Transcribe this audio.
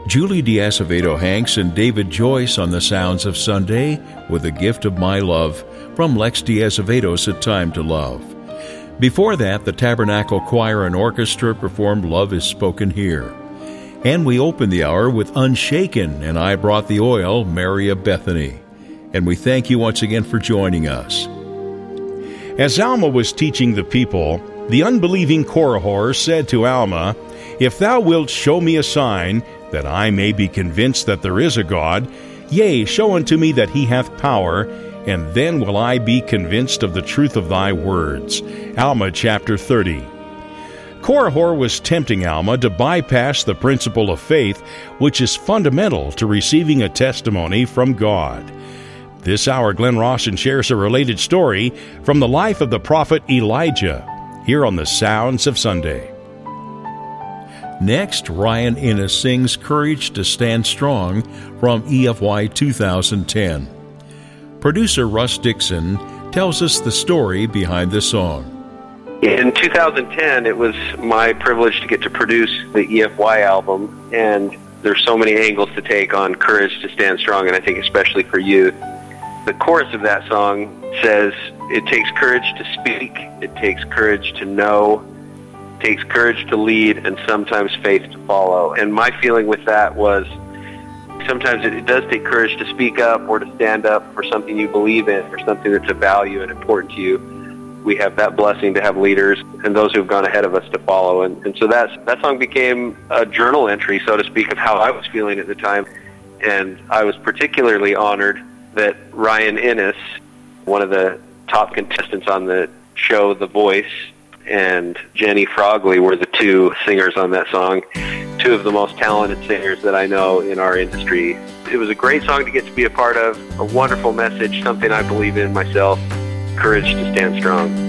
Julie D'Azevedo-Hanks and David Joyce on the Sounds of Sunday with A Gift of My Love from Lex D'Azevedo's A Time to Love. Before that, the Tabernacle Choir and Orchestra performed Love is Spoken Here. And we opened the hour with Unshaken and I Brought the Oil, Mary of Bethany. And we thank you once again for joining us. As Alma was teaching the people, the unbelieving Korihor said to Alma, "If thou wilt show me a sign, that I may be convinced that there is a God, yea, show unto me that he hath power, and then will I be convinced of the truth of thy words." Alma chapter 30. Korihor was tempting Alma to bypass the principle of faith, which is fundamental to receiving a testimony from God. This hour, Glenn Rawson shares a related story from the life of the prophet Elijah, here on the Sounds of Sunday. Next, Ryan Innes sings Courage to Stand Strong from EFY 2010. Producer Russ Dixon tells us the story behind the song. In 2010, it was my privilege to get to produce the EFY album, and there's so many angles to take on Courage to Stand Strong, and I think especially for youth. The chorus of that song says, "It takes courage to speak, it takes courage to know, it takes courage to lead, and sometimes faith to follow." And my feeling with that was, sometimes it does take courage to speak up or to stand up for something you believe in, or something that's of value and important to you. We have that blessing to have leaders and those who have gone ahead of us to follow. And so that song became a journal entry, so to speak, of how I was feeling at the time. And I was particularly honored that Ryan Innes, one of the top contestants on the show The Voice, and Jenny Frogley were the two singers on that song, two of the most talented singers that I know in our industry. It was a great song to get to be a part of, a wonderful message, something I believe in myself, courage to stand strong.